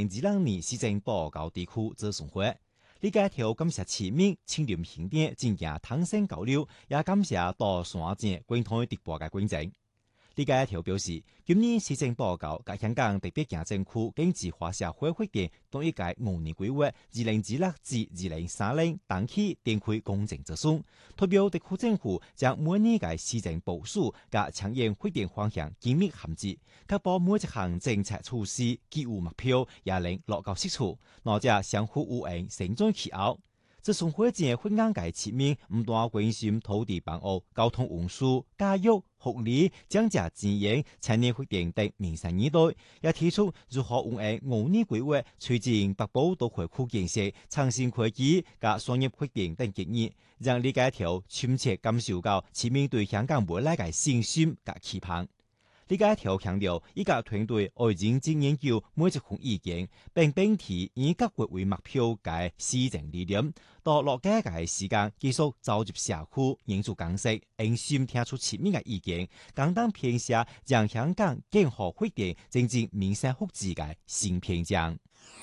2020年施政報告地區做巡迴。呢個一條感謝市民親臨現場進行坦誠交流，也感謝到山線貫通直播嘅觀眾。呢個一條表示，今年施政報告甲香港特別行政區經濟化社會發展同一屆5年規劃2026至2030短期展開工程質詢，代表特區政府將每年嘅施政部署甲長遠發展方向緊密銜接，確保每一項政策措施既有目標，也能落到實處，或者相互呼應，成長其後。這從會前會眼界市民唔單關心土地房屋、交通運輸、教育、福利、增值資源、產業發展等民生議題，也提出如何運用5年規劃推進北部都會區建設、創新科技及商業發展等建議，讓呢個一條親切感受到市民對香港未來嘅信心及期盼。呢個一條強調，依家團隊會認真研究每一項意見，並提以各國為目標嘅施政理念，到落街嘅時間繼續召集社區人數共識，用心聽出市民嘅意見，簡單編寫讓香港更好發展、增進民生福祉嘅新篇章。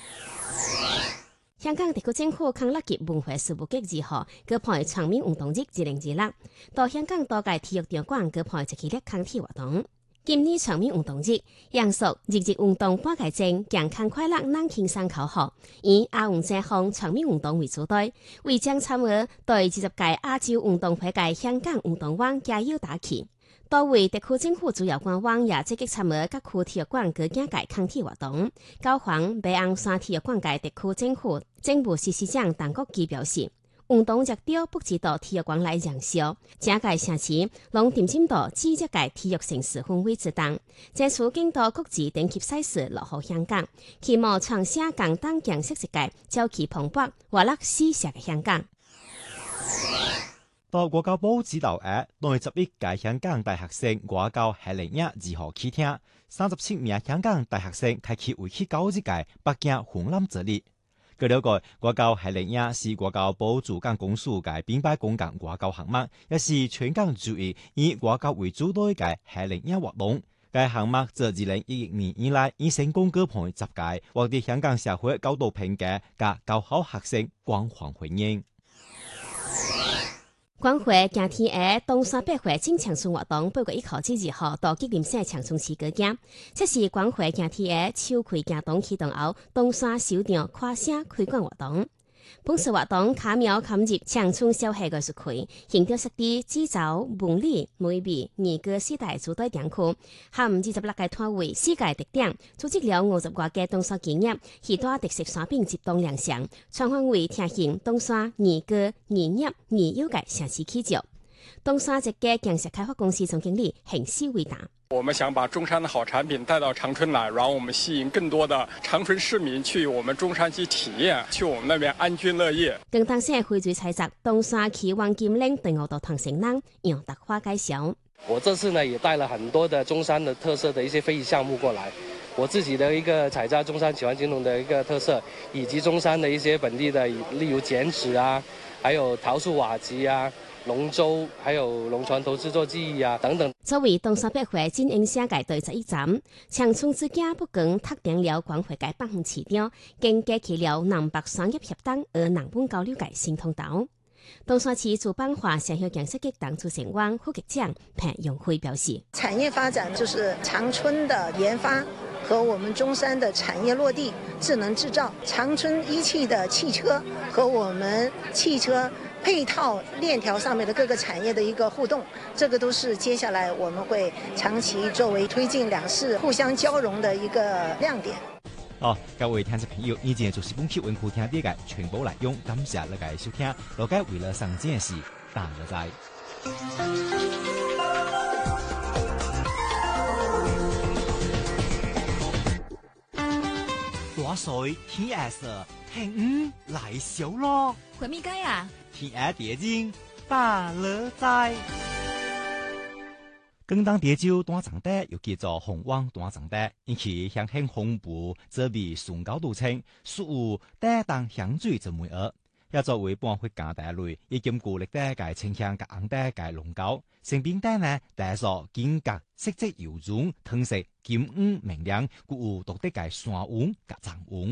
香港特區政府康樂及文化事務局2號舉辦長命運動日2026，到香港多屆體育場館舉辦一系列康體活動。今年長命運動日，楊述日運動半個鐘，健康快樂南輕鬆口號，以亞運這項長命運動為主題，為將參與對20屆亞洲運動會嘅香港運動員加油打氣。多位特區政府主要官員也積極參與各區體育館舉辦嘅康體活動。高雄北昂山體育館嘅特區政府政務司司長陳國基表示，運動熱潮不止到體育館來燃燒，整個城市攏沉浸到季節嘅體育盛事氛圍之中。這次更多國際頂級賽事落戶香港，期望創下簡單形式一屆朝氣蓬勃、活力四射嘅香港。 到國教部指導下，11屆香港大學生國教夏令營2號起聽，37名香港大學生開啟為期9日嘅北京紅藍之旅。據了解，國教夏令營是國教部主管公署嘅編排公共國教項目，也是全港主要以國教為主導嘅夏令營活動。該項目自2011年以來，已成功舉辦10屆，獲得香港社會高度評價及高校學生廣泛歡迎。 關懷行天下東山北回正長春活動8月1號至2號到吉林省長春市舉行，這是關懷行天下秋季行動啟動後東山首場跨省開館活動。本次活動巧妙嵌入長春小戲藝術區，形象設計製造文理美美二個時代主題展區，含26個攤位4個特點，組織了50多個東山企業，許多特色產品集中亮相，全方位呈現東山二個二業二優嘅城市氣質。東山這個建設開發公司總經理很是偉大。 我們想把中山的好產品帶到長春來，然後我們吸引更多的長春市民去我們中山去體驗，去我們那邊安居樂業。更當時會最採集東山企黃金嶺對我到唐城南楊達花介紹。 我這次呢也帶了很多的中山的特色的一些非遺項目過來，我自己的一個採摘中山企黃金龍的一個特色，以及中山的一些本地的，例如剪紙啊，還有陶塑瓦集啊。龍舟，還有龍船頭製作技藝啊，等等。 作為東山北回經營世界對11站，長春之家不僅拓展了關懷嘅北向市場，更建起了南北商業協同和南北交流嘅新通道。東山市主辦華社會建設局黨組成員副局長潘永輝表示： 產業發展就是長春的研發和我們中山的產業落地，智能製造，長春一汽的汽車和我們汽車配套鏈條上面的各個產業的一個互動，這個都是接下來我們會長期作為推進兩市互相交融的一個亮點。 各位聽眾朋友，以前就是本期文庫聽啲嘅全部內容，感謝大家收聽。大家為了上件事，大家在。大水天顏色，平來小咯。 回咪雞啊！ 天顏蝶精芭樂在。更當蝶洲端長帶又叫做紅灣端長帶，因其向興紅布則為崇高度稱，屬帶當香水之美額。也作為半血間帶類，已兼顧歷帶嘅清香及紅帶嘅龍角。成邊帶呢，帶所間隔色澤柔軟，褪色金黃明亮，具有獨特嘅山黃及橙黃。